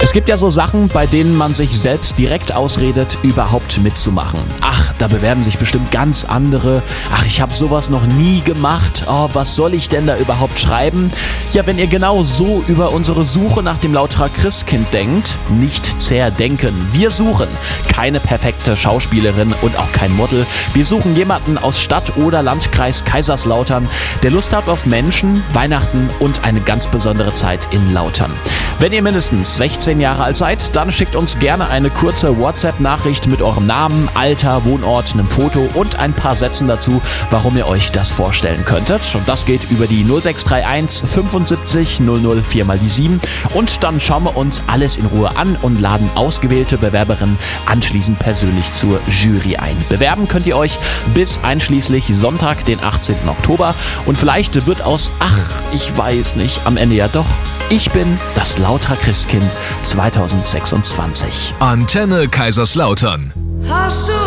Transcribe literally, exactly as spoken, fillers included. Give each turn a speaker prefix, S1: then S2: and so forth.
S1: Es gibt ja so Sachen, bei denen man sich selbst direkt ausredet, überhaupt mitzumachen. Ach, da bewerben sich bestimmt ganz andere. Ach, ich habe sowas noch nie gemacht. Oh, was soll ich denn da überhaupt schreiben? Ja, wenn ihr genau so über unsere Suche nach dem Lauterer Christkind denkt, nicht zerdenken. Wir suchen keine perfekte Schauspielerin und auch kein Model. Wir suchen jemanden aus Stadt oder Landkreis Kaiserslautern, der Lust hat auf Menschen, Weihnachten und eine ganz besondere Zeit in Lautern. Wenn ihr mindestens sechzehn Jahre alt seid, dann schickt uns gerne eine kurze WhatsApp-Nachricht mit eurem Namen, Alter, Wohnort, einem Foto und ein paar Sätzen dazu, warum ihr euch das vorstellen könntet. Und das geht über die null sechs drei eins fünfundsiebzig null null vier mal die sieben. Und dann schauen wir uns alles in Ruhe an und laden ausgewählte Bewerberinnen anschließend persönlich zur Jury ein. Bewerben könnt ihr euch bis einschließlich Sonntag, den achtzehnten Oktober. Und vielleicht wird aus, ach, ich weiß nicht, am Ende ja doch, ich bin das Lauterer Christkind zweitausendsechsundzwanzig.
S2: Antenne Kaiserslautern.
S3: Hast du